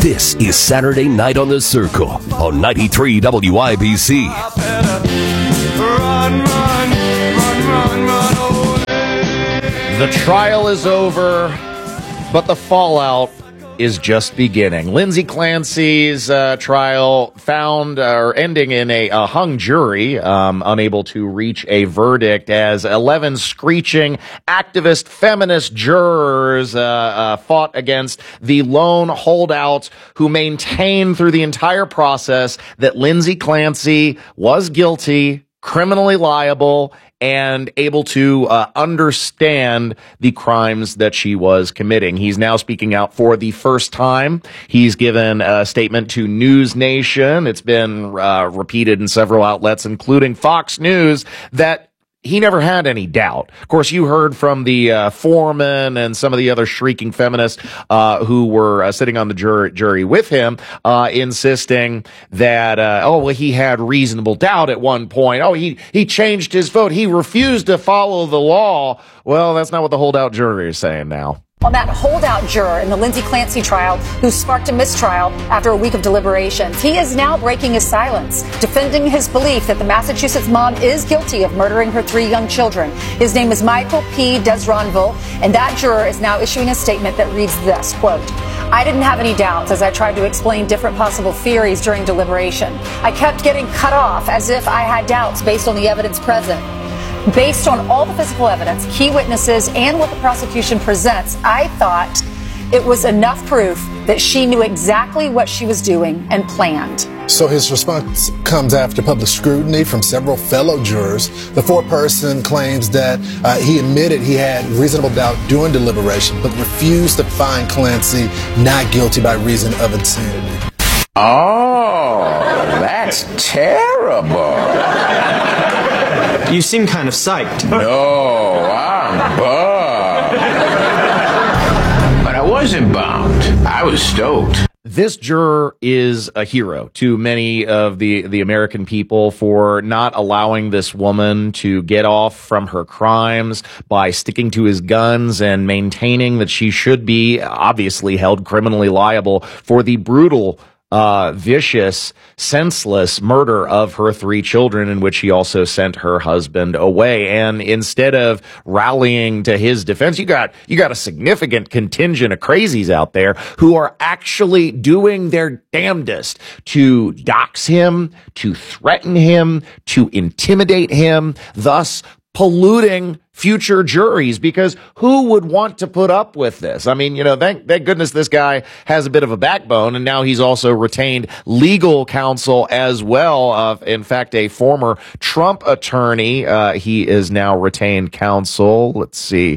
This is Saturday Night on the Circle on 93 WIBC. The trial is over, but the fallout is just beginning. Lindsay Clancy's trial ending in a hung jury, unable to reach a verdict as 11 screeching activist feminist jurors fought against the lone holdout who maintained through the entire process that Lindsay Clancy was guilty, criminally liable, and able to understand the crimes that she was committing. He's now speaking out for the first time. He's given a statement to News Nation. It's been repeated in several outlets, including Fox News, that he never had any doubt. Of course, you heard from the foreman and some of the other shrieking feminists who were sitting on the jury with him, insisting that, he had reasonable doubt at one point. Oh, he changed his vote. He refused to follow the law. Well, that's not what the holdout jury is saying now. On that holdout juror in the Lindsay Clancy trial who sparked a mistrial after a week of deliberations, he is now breaking his silence, defending his belief that the Massachusetts mom is guilty of murdering her 3 young children. His name is Michael P. Desronville, and that juror is now issuing a statement that reads this, quote, "I didn't have any doubts as I tried to explain different possible theories during deliberation. I kept getting cut off as if I had doubts based on the evidence present. Based on all the physical evidence, key witnesses, and what the prosecution presents, I thought it was enough proof that she knew exactly what she was doing and planned." So his response comes after public scrutiny from several fellow jurors. The foreperson claims that he admitted he had reasonable doubt during deliberation, but refused to find Clancy not guilty by reason of insanity. Oh, that's terrible. You seem kind of psyched. No, I'm bummed. But I wasn't bummed. I was stoked. This juror is a hero to many of the American people for not allowing this woman to get off from her crimes by sticking to his guns and maintaining that she should be obviously held criminally liable for the brutal, vicious, senseless murder of her 3 children, in which he also sent her husband away. And instead of rallying to his defense, you got a significant contingent of crazies out there who are actually doing their damnedest to dox him, to threaten him, to intimidate him, thus polluting future juries, because who would want to put up with this? I mean, thank goodness this guy has a bit of a backbone, and now he's also retained legal counsel as well. In fact, a former Trump attorney, he is now retained counsel. Let's see.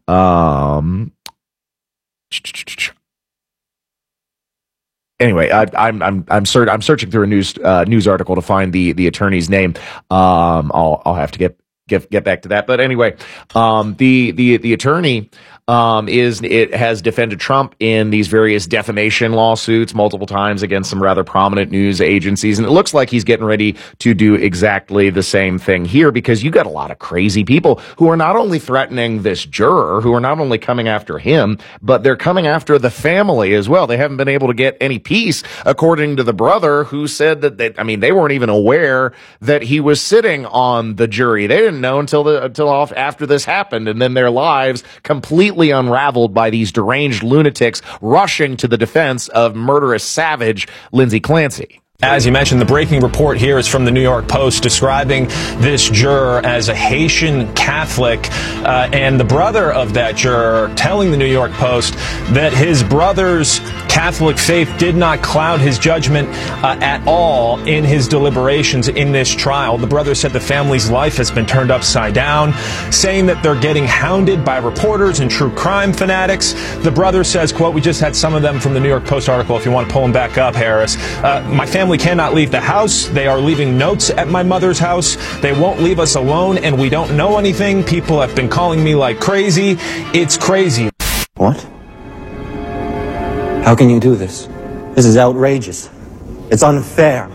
Anyway, I'm searching through a news article to find the attorney's name. I'll have to get back to that. But anyway, the attorney has defended Trump in these various defamation lawsuits multiple times against some rather prominent news agencies, and it looks like he's getting ready to do exactly the same thing here, because you got a lot of crazy people who are not only threatening this juror, who are not only coming after him, but they're coming after the family as well. They haven't been able to get any peace, according to the brother, who said that they weren't even aware that he was sitting on the jury. They didn't know until after this happened, and then their lives completely unraveled by these deranged lunatics rushing to the defense of murderous savage Lindsay Clancy. As you mentioned, the breaking report here is from the New York Post describing this juror as a Haitian Catholic, and the brother of that juror telling the New York Post that his brother's Catholic faith did not cloud his judgment at all in his deliberations in this trial. The brother said the family's life has been turned upside down, saying that they're getting hounded by reporters and true crime fanatics. The brother says, quote, we just had some of them from the New York Post article if you want to pull them back up, Harris. My family cannot leave the house. They are leaving notes at my mother's house. They won't leave us alone, and we don't know anything. People have been calling me like crazy. It's crazy. What? How can you do this? This is outrageous. It's unfair.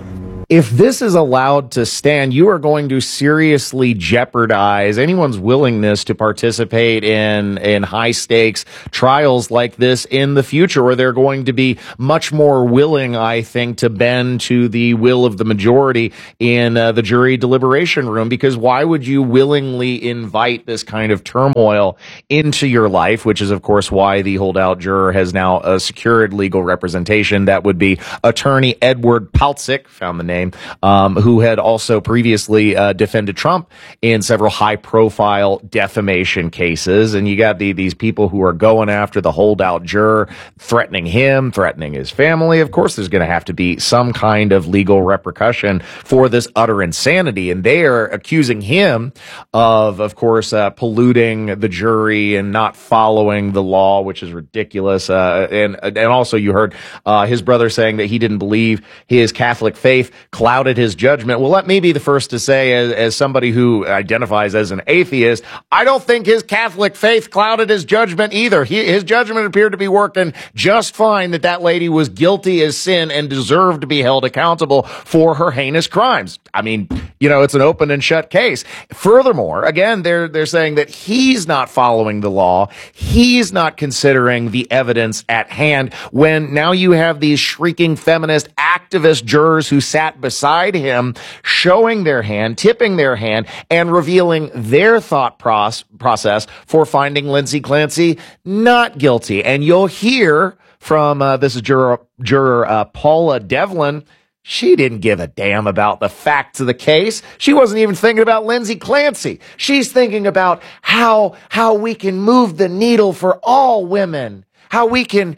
If this is allowed to stand, you are going to seriously jeopardize anyone's willingness to participate in high stakes trials like this in the future, where they're going to be much more willing, I think, to bend to the will of the majority in the jury deliberation room. Because why would you willingly invite this kind of turmoil into your life, which is, of course, why the holdout juror has now secured legal representation. That would be attorney Edward Paltzik, found the name, who had also previously defended Trump in several high-profile defamation cases. And you got these people who are going after the holdout juror, threatening him, threatening his family. Of course, there's going to have to be some kind of legal repercussion for this utter insanity. And they are accusing him of course, polluting the jury and not following the law, which is ridiculous. And also you heard his brother saying that he didn't believe his Catholic faith clouded his judgment. Well, let me be the first to say, as somebody who identifies as an atheist, I don't think his Catholic faith clouded his judgment either. His judgment appeared to be working just fine, that lady was guilty as sin and deserved to be held accountable for her heinous crimes. I mean, it's an open and shut case. Furthermore, again, they're saying that he's not following the law. He's not considering the evidence at hand, when now you have these shrieking feminist activist jurors who sat beside him showing their hand, tipping their hand, and revealing their thought process for finding Lindsay Clancy not guilty. And you'll hear from this is juror Paula Devlin. She didn't give a damn about the facts of the case. She wasn't even thinking about Lindsay Clancy. She's thinking about how we can move the needle for all women. How we can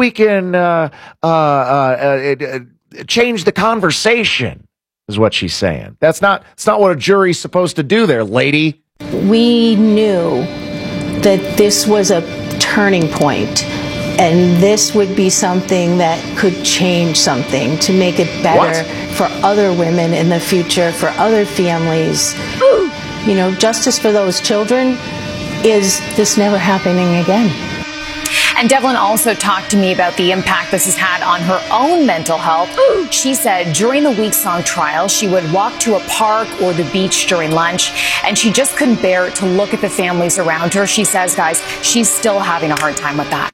change the conversation is what she's saying. It's not what a jury's supposed to do there, lady. We knew that this was a turning point. And this would be something that could change something to make it better for other women in the future, for other families. Justice for those children is this never happening again. And Devlin also talked to me about the impact this has had on her own mental health. She said during the weeks-long trial, she would walk to a park or the beach during lunch, and she just couldn't bear to look at the families around her. She says, guys, she's still having a hard time with that.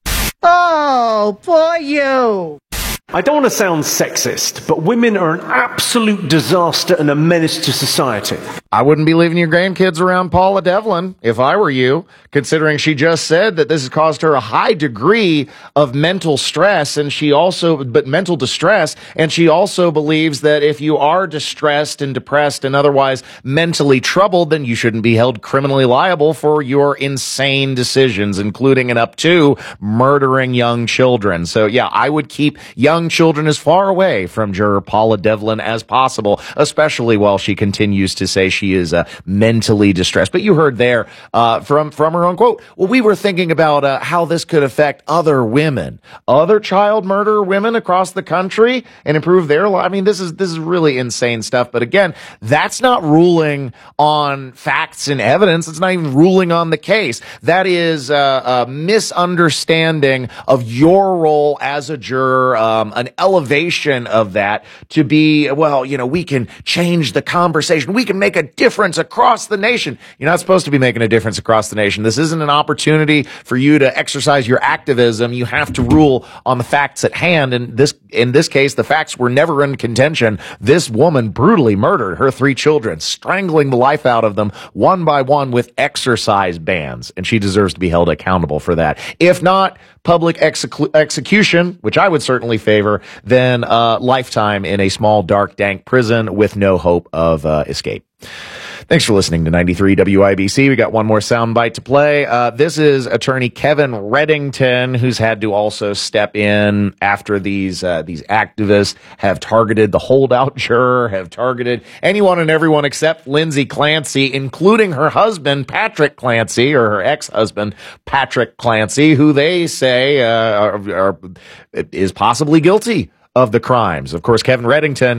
Oh, poor you. I don't want to sound sexist, but women are an absolute disaster and a menace to society. I wouldn't be leaving your grandkids around Paula Devlin if I were you, considering she just said that this has caused her a high degree of mental stress, and mental distress, and she also believes that if you are distressed and depressed and otherwise mentally troubled, then you shouldn't be held criminally liable for your insane decisions, including and up to murdering young children. So yeah, I would keep young children as far away from juror Paula Devlin as possible, especially while she continues to say she is mentally distressed. But you heard there from her own quote, well, we were thinking about how this could affect other women, other child murder women across the country, and improve their life. I mean, this is really insane stuff. But again, that's not ruling on facts and evidence. It's not even ruling on the case. That is a misunderstanding of your role as a juror, an elevation of that to be, we can change the conversation. We can make a difference across the nation. You're not supposed to be making a difference across the nation. This isn't an opportunity for you to exercise your activism. You have to rule on the facts at hand. And in this case, the facts were never in contention. This woman brutally murdered her 3 children, strangling the life out of them one by one with exercise bans. And she deserves to be held accountable for that. If not public execution, which I would certainly favor, then lifetime in a small, dark, dank prison with no hope of escape. Thanks for listening to 93 WIBC. We got one more soundbite to play. This is attorney Kevin Reddington, who's had to also step in after these activists have targeted the holdout juror, have targeted anyone and everyone except Lindsay Clancy, including her husband, Patrick Clancy, or her ex-husband, Patrick Clancy, who they say is possibly guilty of the crimes. Of course, Kevin Reddington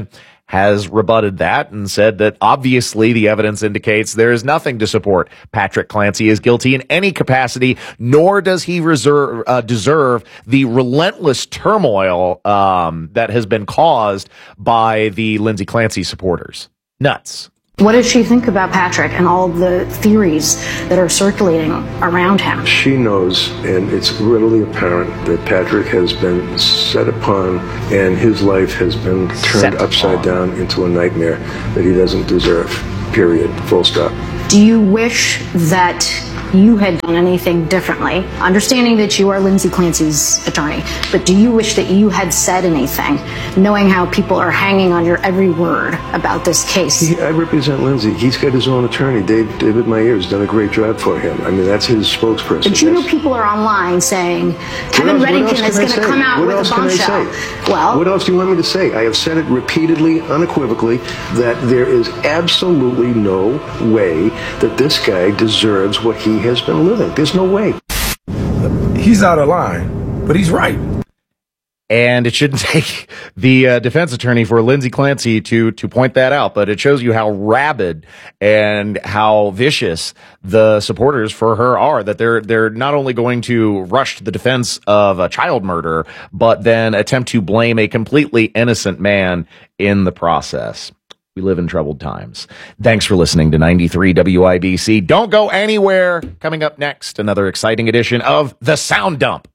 has rebutted that and said that obviously the evidence indicates there is nothing to support Patrick Clancy is guilty in any capacity, nor does he deserve the relentless turmoil that has been caused by the Lindsay Clancy supporters. Nuts. What does she think about Patrick and all the theories that are circulating around him? She knows, and it's readily apparent, that Patrick has been set upon and his life has been turned upside down into a nightmare that he doesn't deserve. Period. Full stop. Do you wish that you had done anything differently, understanding that you are Lindsay Clancy's attorney, but do you wish that you had said anything, knowing how people are hanging on your every word about this case? I represent Lindsay. He's got his own attorney. David Mayer has done a great job for him. I mean, that's his spokesperson. But you know people are online saying Kevin Reddington is going to come out with a bombshell. Well, what else do you want me to say? I have said it repeatedly, unequivocally, that there is absolutely no way that this guy deserves what he has been living. There's no way. He's out of line, but he's right. And it shouldn't take the defense attorney for Lindsay Clancy to point that out, but it shows you how rabid and how vicious the supporters for her are, that they're not only going to rush to the defense of a child murder, but then attempt to blame a completely innocent man in the process. We live in troubled times. Thanks for listening to 93 WIBC. Don't go anywhere. Coming up next, another exciting edition of The Sound Dump.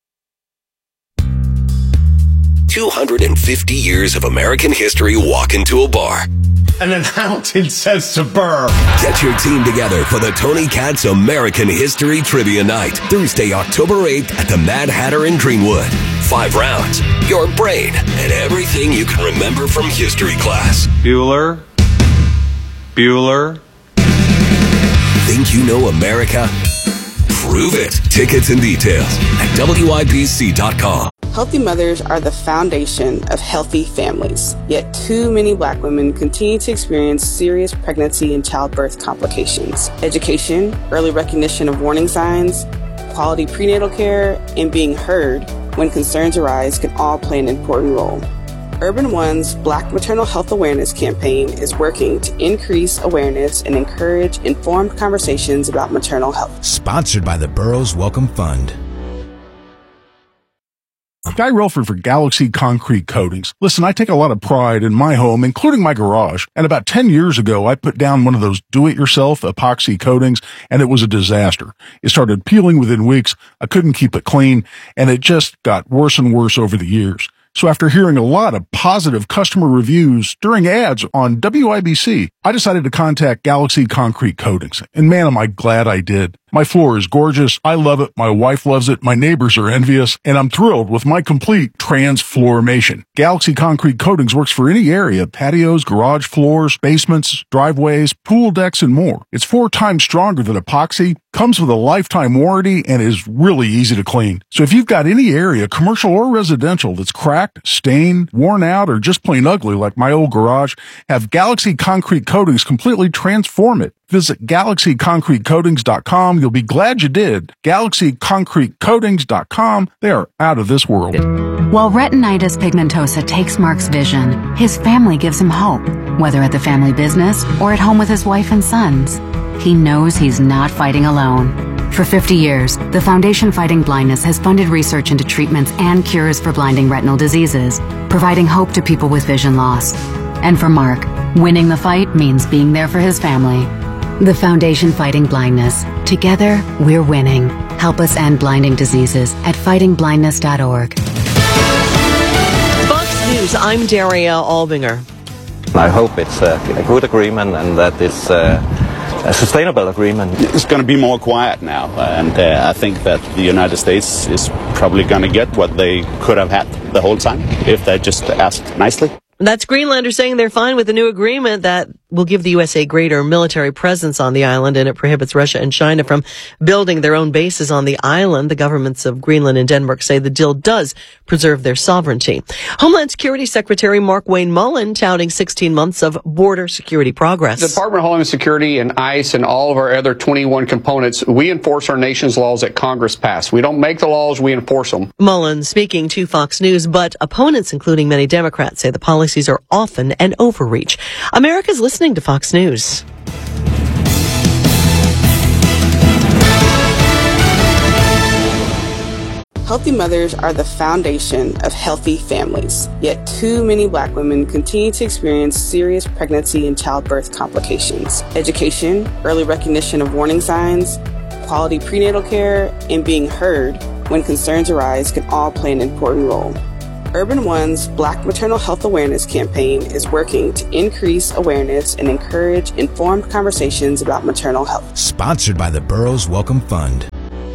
250 years of American history walk into a bar. And then Hamilton says to Burr, get your team together for the Tony Katz American History Trivia Night, Thursday, October 8th at the Mad Hatter in Greenwood. 5 rounds, your brain, and everything you can remember from history class. Bueller. Think you know America? Prove it. Tickets and details at WIBC.com. Healthy mothers are the foundation of healthy families, yet too many Black women continue to experience serious pregnancy and childbirth complications. Education, early recognition of warning signs, quality prenatal care, and being heard when concerns arise can all play an important role. Urban One's Black Maternal Health Awareness Campaign is working to increase awareness and encourage informed conversations about maternal health. Sponsored by the Burroughs Welcome Fund. Guy Relford for Galaxy Concrete Coatings. Listen, I take a lot of pride in my home, including my garage. And about 10 years ago, I put down one of those do-it-yourself epoxy coatings, and it was a disaster. It started peeling within weeks. I couldn't keep it clean, and it just got worse and worse over the years. So after hearing a lot of positive customer reviews during ads on WIBC, I decided to contact Galaxy Concrete Coatings. And man, am I glad I did. My floor is gorgeous. I love it. My wife loves it. My neighbors are envious. And I'm thrilled with my complete transformation. Galaxy Concrete Coatings works for any area: patios, garage floors, basements, driveways, pool decks, and more. It's 4 times stronger than epoxy, comes with a lifetime warranty, and is really easy to clean. So if you've got any area, commercial or residential, that's cracked, stained, worn out, or just plain ugly like my old garage, have Galaxy Concrete Coatings completely transform it. Visit GalaxyConcreteCoatings.com. You'll be glad you did. GalaxyConcreteCoatings.com. They are out of this world. While retinitis pigmentosa takes Mark's vision, his family gives him hope, whether at the family business or at home with his wife and sons. He knows he's not fighting alone. For 50 years, the Foundation Fighting Blindness has funded research into treatments and cures for blinding retinal diseases, providing hope to people with vision loss. And for Mark, winning the fight means being there for his family. The Foundation Fighting Blindness. Together, we're winning. Help us end blinding diseases at fightingblindness.org. Fox News, I'm Daria Albinger. I hope it's a good agreement and that it's a sustainable agreement. It's going to be more quiet now, and I think that the United States is probably going to get what they could have had the whole time if they just asked nicely. That's Greenlanders saying they're fine with the new agreement that will give the U.S. a greater military presence on the island, and it prohibits Russia and China from building their own bases on the island. The governments of Greenland and Denmark say the deal does preserve their sovereignty. Homeland Security Secretary Mark-Wayne Mullen touting 16 months of border security progress. The Department of Homeland Security and ICE and all of our other 21 components, we enforce our nation's laws that Congress passed. We don't make the laws, we enforce them. Mullen speaking to Fox News, but opponents, including many Democrats, say the policies are often an overreach. America's listening to Fox News. Healthy mothers are the foundation of healthy families, yet too many Black women continue to experience serious pregnancy and childbirth complications. Education, early recognition of warning signs, quality prenatal care, and being heard when concerns arise can all play an important role. Urban One's Black Maternal Health Awareness campaign is working to increase awareness and encourage informed conversations about maternal health. Sponsored by the Burroughs Welcome Fund.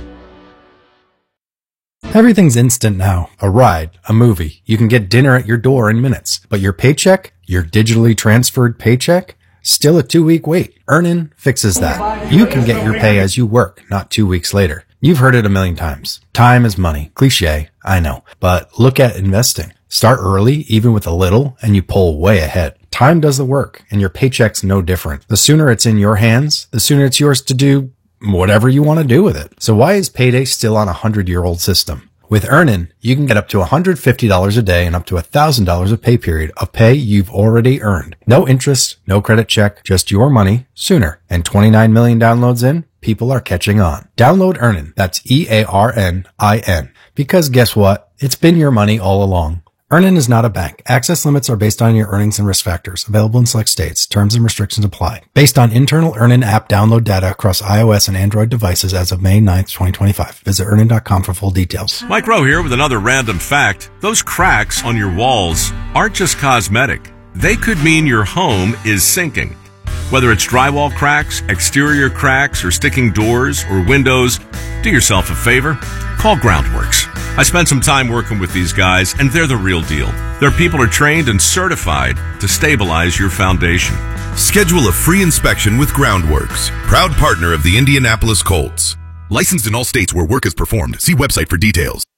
Everything's instant now. A ride, a movie. You can get dinner at your door in minutes. But your paycheck, your digitally transferred paycheck, still a 2-week wait. Earnin fixes that. You can get your pay as you work, not 2 weeks later. You've heard it a million times. Time is money. Cliché, I know. But look at investing. Start early, even with a little, and you pull way ahead. Time does the work, and your paycheck's no different. The sooner it's in your hands, the sooner it's yours to do whatever you want to do with it. So why is payday still on a 100-year-old system? With Earnin, you can get up to $150 a day and up to $1,000 a pay period of pay you've already earned. No interest, no credit check, just your money sooner. And 29 million downloads in, people are catching on. Download Earnin. That's EARNIN. Because guess what? It's been your money all along. Earnin is not a bank. Access limits are based on your earnings and risk factors. Available in select states. Terms and restrictions apply. Based on internal Earnin app download data across iOS and Android devices as of May 9th, 2025. Visit Earnin.com for full details. Mike Rowe here with another random fact. Those cracks on your walls aren't just cosmetic. They could mean your home is sinking. Whether it's drywall cracks, exterior cracks, or sticking doors or windows, do yourself a favor. Call Groundworks. I spent some time working with these guys, and they're the real deal. Their people are trained and certified to stabilize your foundation. Schedule a free inspection with Groundworks, proud partner of the Indianapolis Colts. Licensed in all states where work is performed. See website for details.